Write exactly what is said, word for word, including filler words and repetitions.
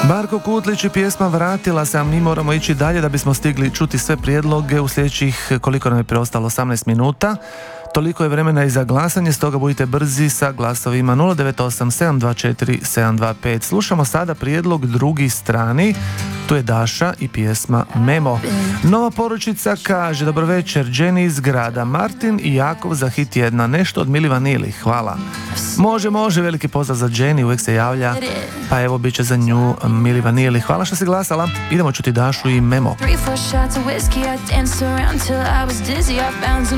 Marko Kutlić i pjesma Vratila se, a mi moramo ići dalje da bismo stigli čuti sve prijedloge u sljedećih, koliko nam je preostalo, osamnaest minuta. Toliko je vremena i za glasanje, stoga budite brzi sa glasovima. Nula devet osam sedam dva četiri sedam dva pet. Slušamo sada prijedlog drugi strani. Tu je Daša i pjesma Memo. Nova poručica kaže: dobro večer, Jenny iz grada, Martin i Jakov za hit jedna, nešto od Mili Vanili, hvala. Može, može, veliki pozdrav za Jenny, uvijek se javlja, pa evo bit će za nju Mili Vanili. Hvala što si glasala, idemo čuti Dašu i Memo.